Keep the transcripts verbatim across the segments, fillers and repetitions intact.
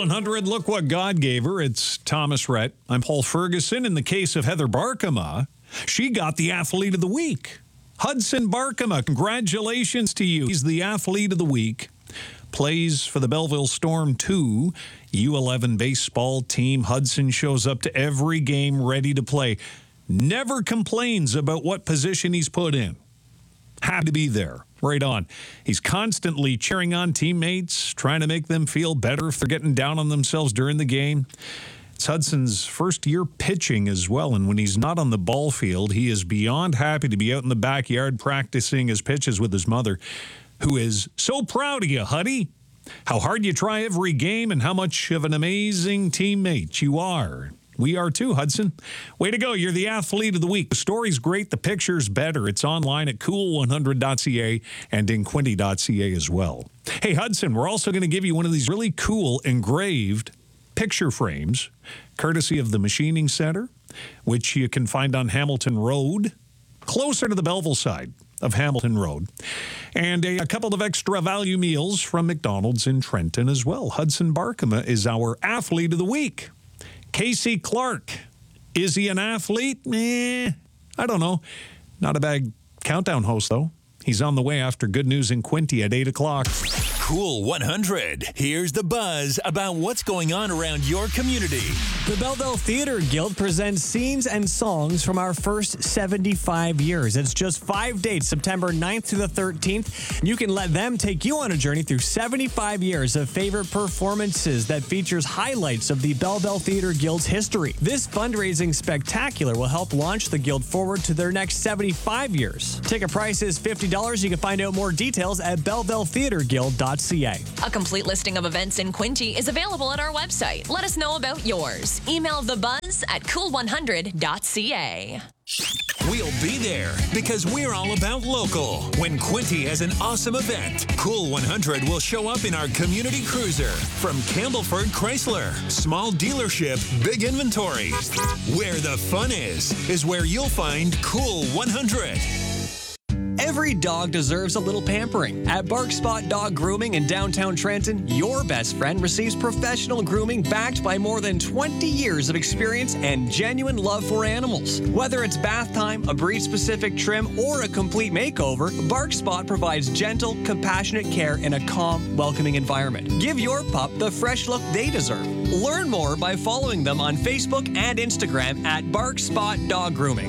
one hundred, look what God gave her. It's Thomas Rhett. I'm Paul Ferguson. In the case of Heather Barkema, she got the Athlete of the Week. Hudson Barkema, congratulations to you. He's the Athlete of the Week. Plays for the Belleville Storm two U eleven baseball team. Hudson shows up to every game ready to play. Never complains about what position he's put in. Happy to be there. Right on. He's constantly cheering on teammates, trying to make them feel better if they're getting down on themselves during the game. It's Hudson's first year pitching as well, and when he's not on the ball field, he is beyond happy to be out in the backyard practicing his pitches with his mother, who is so proud of you, Huddy. How hard you try every game and how much of an amazing teammate you are. We are too, Hudson. Way to go. You're the Athlete of the Week. The story's great. The picture's better. It's online at cool one hundred dot c a and in quinte dot c a as well. Hey, Hudson, we're also going to give you one of these really cool engraved picture frames, courtesy of the Machining Center, which you can find on Hamilton Road, closer to the Belleville side of Hamilton Road. And a, a couple of extra value meals from McDonald's in Trenton as well. Hudson Barkema is our Athlete of the Week. Casey Clark, is he an athlete? Eh, I don't know. Not a bad countdown host, though. He's on the way after Good News in Quinte at eight o'clock. Cool one hundred. Here's the buzz about what's going on around your community. The Belleville Theater Guild presents scenes and songs from our first seventy-five years. It's just five dates, September ninth to the thirteenth. You can let them take you on a journey through seventy-five years of favorite performances that features highlights of the Belleville Theater Guild's history. This fundraising spectacular will help launch the Guild forward to their next seventy-five years. Ticket price is fifty dollars. You can find out more details at belleville theater guild dot c a. A complete listing of events in Quinte is available at our website. Let us know about yours. Email the buzz at cool one hundred dot c a. We'll be there because we're all about local. When Quinte has an awesome event, Cool one hundred will show up in our community cruiser. From Campbellford Chrysler, small dealership, big inventory. Where the fun is, is where you'll find Cool one hundred. Every dog deserves a little pampering. At Bark Spot Dog Grooming in downtown Trenton, your best friend receives professional grooming backed by more than twenty years of experience and genuine love for animals. Whether it's bath time, a breed-specific trim, or a complete makeover, Bark Spot provides gentle, compassionate care in a calm, welcoming environment. Give your pup the fresh look they deserve. Learn more by following them on Facebook and Instagram at Bark Spot Dog Grooming.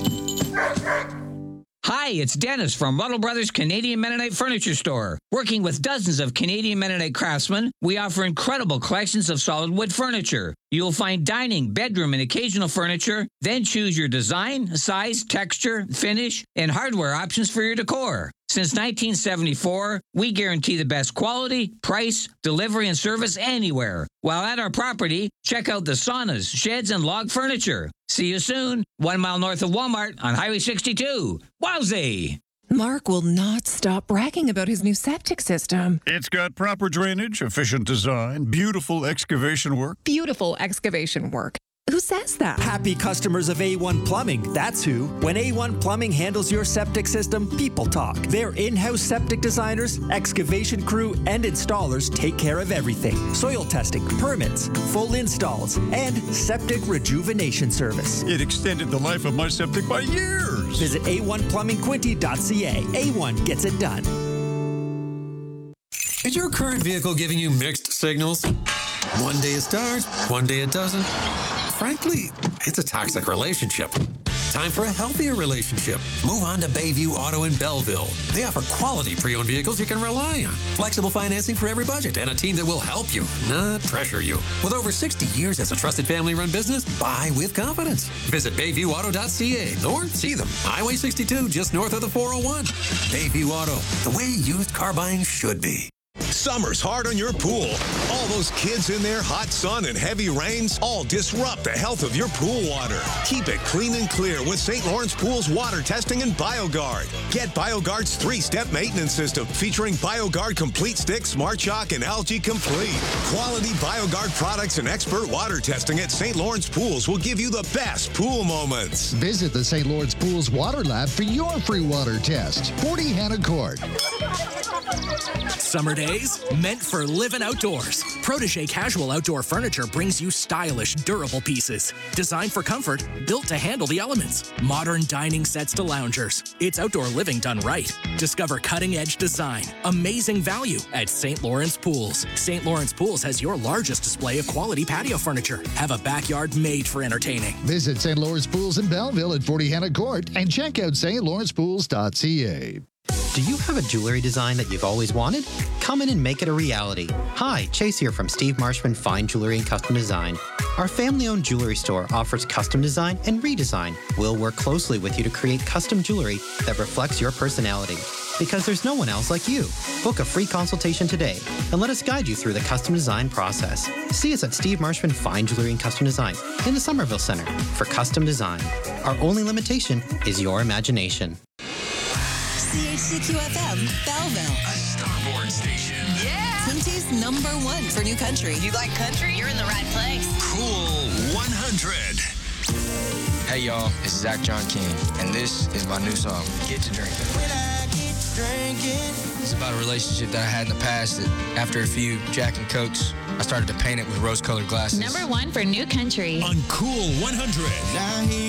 Hi, it's Dennis from Ruddle Brothers Canadian Mennonite Furniture Store. Working with dozens of Canadian Mennonite craftsmen, we offer incredible collections of solid wood furniture. You'll find dining, bedroom, and occasional furniture. Then choose your design, size, texture, finish, and hardware options for your decor. Since nineteen seventy-four, we guarantee the best quality, price, delivery, and service anywhere. While at our property, check out the saunas, sheds, and log furniture. See you soon, one mile north of Walmart on Highway sixty-two. Wowzee! Mark will not stop bragging about his new septic system. It's got proper drainage, efficient design, beautiful excavation work. Beautiful excavation work. Who says that? Happy customers of A one Plumbing, that's who. When A one Plumbing handles your septic system, people talk. Their in-house septic designers, excavation crew, and installers take care of everything. Soil testing, permits, full installs, and septic rejuvenation service. It extended the life of my septic by years. Visit a one plumbing quinte dot c a. A one gets it done. Is your current vehicle giving you mixed signals? One day it starts, one day it doesn't. Frankly, it's a toxic relationship. Time for a healthier relationship. Move on to Bayview Auto in Belleville. They offer quality pre-owned vehicles you can rely on. Flexible financing for every budget and a team that will help you, not pressure you. With over sixty years as a trusted family-run business, buy with confidence. Visit bayview auto dot c a or see them. Highway sixty-two, just north of the four oh one. Bayview Auto, the way used car buying should be. Summer's hard on your pool. All those kids in there, hot sun and heavy rains, all disrupt the health of your pool water. Keep it clean and clear with Saint Lawrence Pool's water testing and BioGuard. Get BioGuard's three-step maintenance system featuring BioGuard Complete Stick, Smart Shock, and Algae Complete. Quality BioGuard products and expert water testing at Saint Lawrence Pools will give you the best pool moments. Visit the Saint Lawrence Pools Water Lab for your free water test. forty Hannah Court. Summer days, Furnace, meant for living outdoors. Protégé Casual Outdoor Furniture brings you stylish, durable pieces. Designed for comfort, built to handle the elements. Modern dining sets to loungers. It's outdoor living done right. Discover cutting-edge design, amazing value at Saint Lawrence Pools. Saint Lawrence Pools has your largest display of quality patio furniture. Have a backyard made for entertaining. Visit Saint Lawrence Pools in Belleville at forty Hannah Court and check out st lawrence pools dot c a. Do you have a jewelry design that you've always wanted? Come in and make it a reality. Hi, Chase here from Steve Marshman Fine Jewelry and Custom Design. Our family-owned jewelry store offers custom design and redesign. We'll work closely with you to create custom jewelry that reflects your personality. Because there's no one else like you. Book a free consultation today and let us guide you through the custom design process. See us at Steve Marshman Fine Jewelry and Custom Design in the Somerville Center for custom design. Our only limitation is your imagination. C H C Q F M, Belleville. A starboard station. Yeah! Quincy's number one for new country. You like country? You're in the right place. Cool one hundred. Hey y'all, it's Zach John King, and this is my new song, Get to Drinking. When I get to drinking. It's about a relationship that I had in the past that after a few Jack and Cokes, I started to paint it with rose-colored glasses. Number one for new country. On Cool one hundred. Now he